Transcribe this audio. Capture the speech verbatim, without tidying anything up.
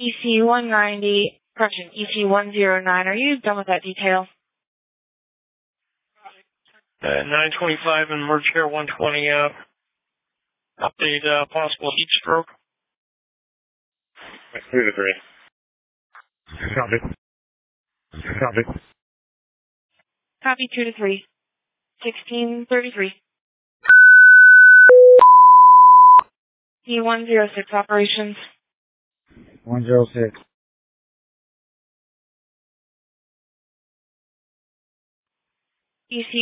E C one ninety, correction, E C one oh nine. Are you done with that detail? Uh, nine twenty-five and merge here one twenty, uh, update, uh, possible heat stroke. Two to three. Copy. Copy. Copy two to three. sixteen thirty-three. E one oh six operations. one oh six. E C